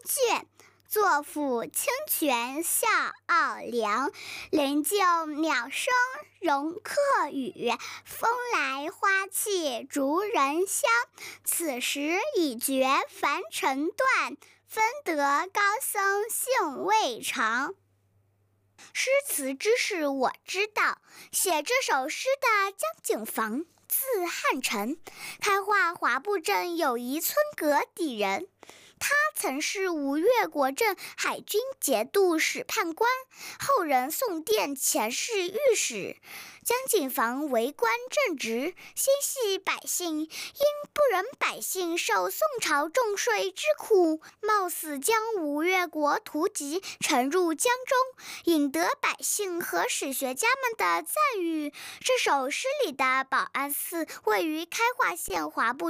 隽。作赋清泉笑傲凉，灵柩鸟声容客语。风来花气逐人香，此时已觉凡尘断，分得高僧性未长。诗词知识我知道，写这首诗的江景房，字汉臣，开化华埠镇有一村阁底人。他曾是吴越国镇海军节度使判官，后任宋殿前侍御史。江景房为官正直，心系百姓，因不忍百姓受宋朝重税之苦，冒死将吴越国屠疾沉入江中，引得百姓和史学家们的赞誉。这首诗里的保安寺位于开化县华埠